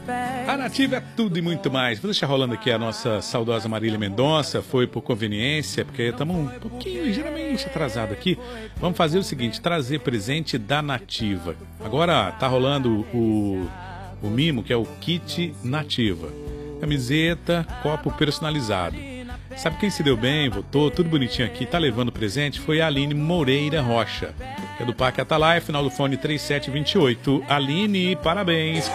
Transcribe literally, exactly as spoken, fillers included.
A Nativa é tudo e muito mais. Vou deixar rolando aqui a nossa saudosa Marília Mendonça. Foi por conveniência, porque estamos um pouquinho, ligeiramente atrasado aqui. Vamos fazer o seguinte, trazer presente da Nativa. Agora tá rolando o, o mimo, que é o kit Nativa. Camiseta, copo personalizado. Sabe quem se deu bem, votou, tudo bonitinho aqui, tá levando presente? Foi a Aline Moreira Rocha, que é do Parque Atalaia, final do fone três sete dois oito. Aline, parabéns.